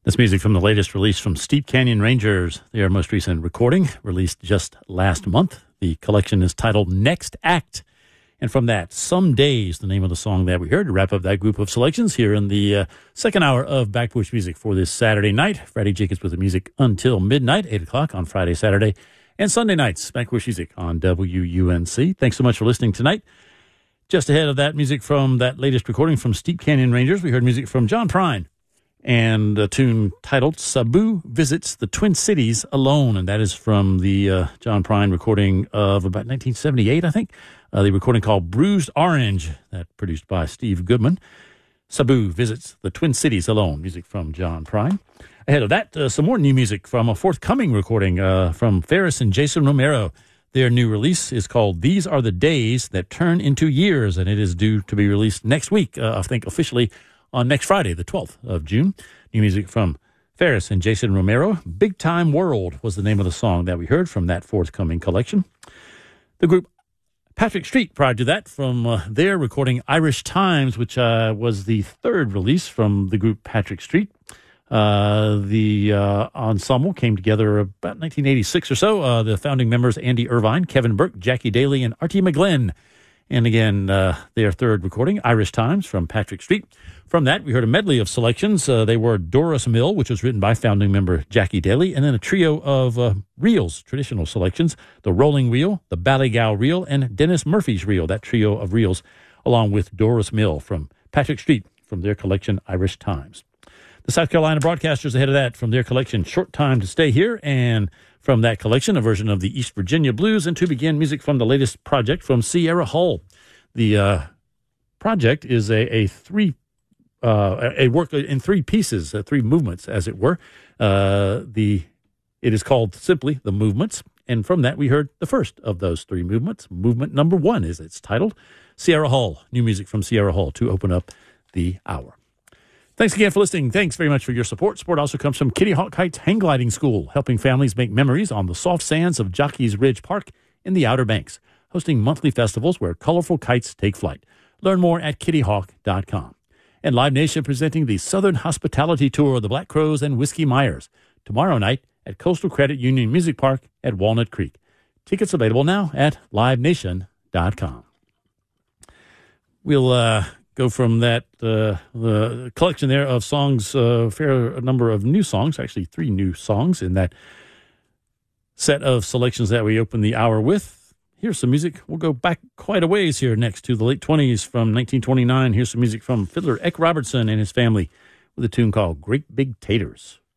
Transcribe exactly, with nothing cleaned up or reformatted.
This music from the latest release from Steep Canyon Rangers, their most recent recording, released just last month. The collection is titled Next Act. And from that, Some Days, the name of the song that we heard, to wrap up that group of selections here in the uh, second hour of Backporch Music for this Saturday night. Freddie Jacobs with the music until midnight, eight o'clock on Friday, Saturday, and Sunday nights. Backporch Music on W U N C. Thanks so much for listening tonight. Just ahead of that music from that latest recording from Steep Canyon Rangers, we heard music from John Prine and a tune titled Sabu Visits the Twin Cities Alone. And that is from the uh, John Prine recording of about nineteen seventy-eight, I think. Uh, the recording called Bruised Orange, that produced by Steve Goodman. Sabu Visits the Twin Cities Alone, music from John Prine. Ahead of that, uh, some more new music from a forthcoming recording uh, from Ferris and Jason Romero. Their new release is called These Are the Days That Turn Into Years, and it is due to be released next week, uh, I think officially on next Friday, the twelfth of June. New music from Ferris and Jason Romero. Big Time World was the name of the song that we heard from that forthcoming collection. The group Patrick Street, prior to that, from uh, their recording Irish Times, which uh, was the third release from the group Patrick Street. Uh, the uh, ensemble came together about nineteen eighty-six or so. Uh, the founding members, Andy Irvine, Kevin Burke, Jackie Daly, and Artie McGlenn. And again, uh, their third recording, Irish Times, from Patrick Street. From that, we heard a medley of selections. Uh, they were Doris Mill, which was written by founding member Jackie Daly, and then a trio of uh, reels, traditional selections, the Rolling Reel, the Ballygow Reel, and Dennis Murphy's Reel, that trio of reels, along with Doris Mill from Patrick Street from their collection Irish Times. The South Carolina Broadcasters ahead of that from their collection Short Time to Stay Here, and from that collection a version of the East Virginia Blues, and to begin music from the latest project from Sierra Hull. The uh, project is a, a three uh, a work in three pieces, uh, three movements, as it were. Uh, the it is called simply The Movements, and from that we heard the first of those three movements. Movement number one is it's titled. Sierra Hull, new music from Sierra Hull to open up the hour. Thanks again for listening. Thanks very much for your support. Support also comes from Kitty Hawk Heights Hang Gliding School, helping families make memories on the soft sands of Jockey's Ridge Park in the Outer Banks, hosting monthly festivals where colorful kites take flight. Learn more at kitty hawk dot com. And Live Nation presenting the Southern Hospitality Tour of the Black Crowes and Whiskey Myers tomorrow night at Coastal Credit Union Music Park at Walnut Creek. Tickets available now at live nation dot com. We'll uh, go from that uh, the collection there of songs, a uh, fair number of new songs, actually three new songs in that set of selections that we open the hour with. Here's some music. We'll go back quite a ways here next to the late twenties from nineteen twenty-nine. Here's some music from fiddler Eck Robertson and his family with a tune called Great Big Taters.